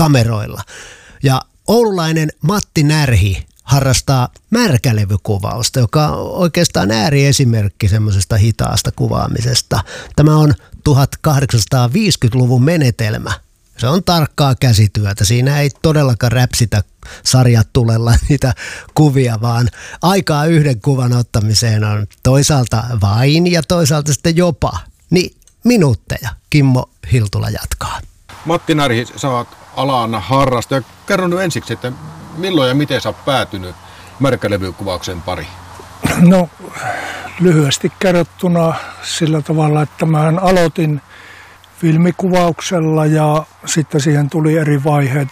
kameroilla. Ja oululainen Matti Närhi harrastaa märkälevykuvausta, joka on oikeastaan ääriesimerkki semmoisesta hitaasta kuvaamisesta. Tämä on 1850-luvun menetelmä. Se on tarkkaa käsityötä. Siinä ei todellakaan räpsitä sarjatulella niitä kuvia, vaan aikaa yhden kuvan ottamiseen on toisaalta vain ja toisaalta sitten jopa minuutteja. Kimmo Hiltula jatkaa. Matti Närhi, sä oot alan harrastaja. Kerro nyt ensiksi, että milloin ja miten sä oot päätynyt märkälevykuvauksen pariin? No lyhyesti kerrottuna sillä tavalla, että mä aloitin filmikuvauksella ja sitten siihen tuli eri vaiheet,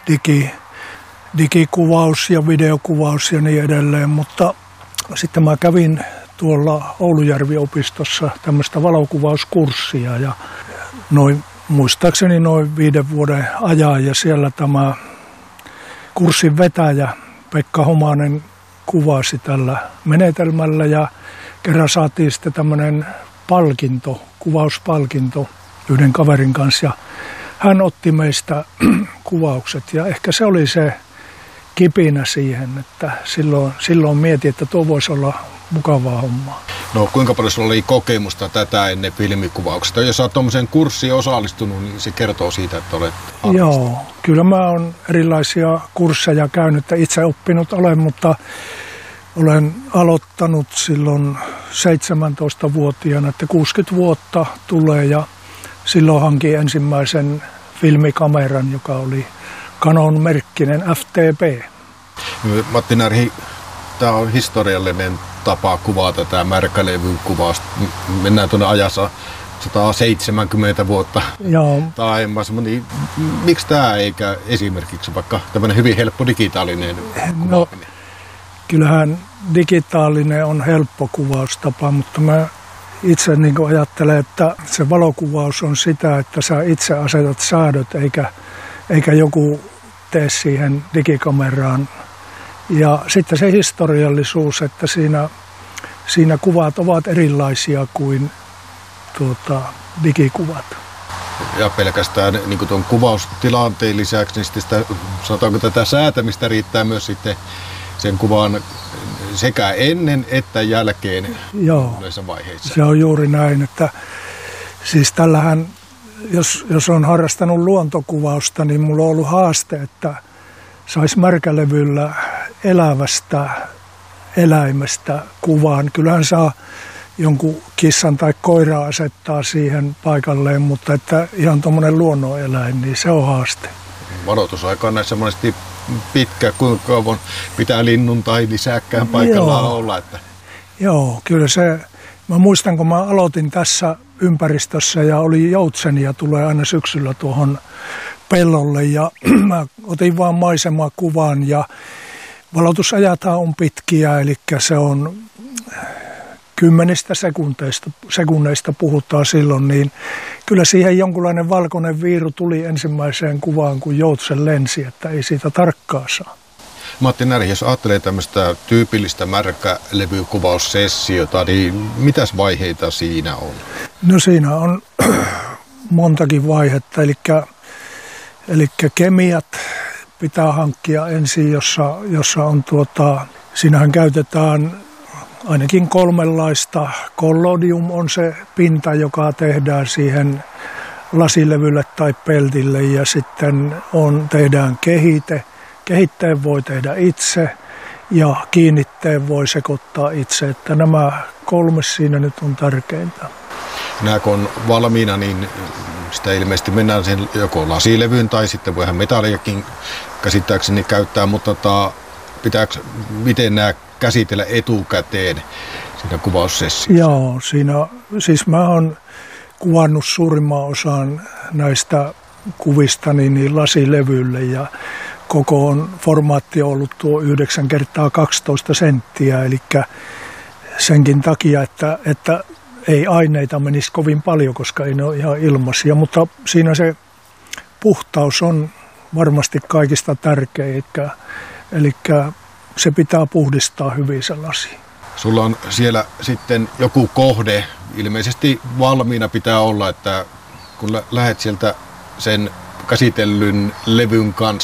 digikuvaus ja videokuvaus ja niin edelleen, mutta sitten mä kävin tuolla Oulujärvi-opistossa tämmöistä valokuvauskurssia ja muistaakseni noin 5 vuoden ajan ja siellä tämä kurssin vetäjä Pekka Homanen kuvasi tällä menetelmällä ja kerran saatiin sitten tämmöinen kuvauspalkinto yhden kaverin kanssa ja hän otti meistä kuvaukset ja ehkä se oli se kipinä siihen, että silloin mietin, että tuo voisi olla mukavaa hommaa. No kuinka paljon sulla oli kokemusta tätä ennen filmikuvauksesta? Jos olet tuommoiseen kurssiin osallistunut, niin se kertoo siitä, että olet harrastanut. Joo, kyllä mä oon erilaisia kursseja käynyt ja itse oppinut olen, mutta olen aloittanut silloin 17-vuotiaana, että 60 vuotta tulee ja silloin hankin ensimmäisen filmikameran, joka oli Canon-merkkinen FTP. Matti Närhi, tämä on historiallinen tapa kuvata tämä märkälevyn kuvausta. Mennään tuonne ajassa 170 vuotta taimmas. Niin, miksi tämä eikä esimerkiksi vaikka tämmöinen hyvin helppo digitaalinen kuvaaminen? No, kyllähän digitaalinen on helppo kuvaustapa, mutta mä itse ajattelen, että se valokuvaus on sitä, että sä itse asetat säädöt eikä joku tee siihen digikameraan. Ja sitten se historiallisuus, että siinä kuvat ovat erilaisia kuin digikuvat. Ja pelkästään niin kuin tuon kuvaustilanteen lisäksi, niin sitä, sanotaanko tätä säätämistä riittää myös sitten sen kuvan sekä ennen että jälkeen yleensä vaiheissa. Se on juuri näin, että siis tällähän, jos on harrastanut luontokuvausta, niin mulla on ollut haaste, että saisi märkälevyllä elävästä eläimestä kuvaan. Kyllähän saa jonkun kissan tai koiraa asettaa siihen paikalleen, mutta että ihan tuommoinen luonnoneläin, niin se on haaste. Varoitusaika on näissä monesti pitkä, kuinka kauan pitää linnun tai lisäkkään paikallaan olla. Että. Joo, kyllä se. Mä muistan, kun mä aloitin tässä ympäristössä ja oli joutsenia, tulee aina syksyllä tuohon pellolle ja mä otin vaan maisemakuvan ja valotusajathan on pitkiä, eli se on 10 sekunneista puhutaan silloin, niin kyllä siihen jonkunlainen valkoinen viiru tuli ensimmäiseen kuvaan, kun joutsen lensi, että ei siitä tarkkaa saa. Matti Närhi, jos ajattelee tämmöistä tyypillistä märkälevykuvaussessiota, niin mitäs vaiheita siinä on? No siinä on montakin vaihetta, eli kemiat pitää hankkia ensin, jossa on siinähän käytetään ainakin 3 collodium on se pinta, joka tehdään siihen lasilevylle tai peltille ja sitten tehdään kehite. Kehitteen voi tehdä itse ja kiinnitteen voi sekoittaa itse, että nämä 3 siinä nyt on tärkeintä. Nämä kun on valmiina, niin sitä ilmeisesti mennään sen joko lasilevyyn tai sitten voihan metalliakin käsittääkseni käyttää, mutta miten nämä käsitellä etukäteen siinä kuvaussessiossa? Joo, siis mä oon kuvannut suurimman osan näistä kuvista niin lasilevylle ja koko formaatti on ollut tuo 9x12 senttiä, eli senkin takia, että ei aineita menisi kovin paljon, koska ei ne ole ihan ilmaisia, mutta siinä se puhtaus on varmasti kaikista tärkein, eli se pitää puhdistaa hyvin se lasi. Sulla on siellä sitten joku kohde, ilmeisesti valmiina pitää olla, että kun lähdet sieltä sen käsitellyn levyn kanssa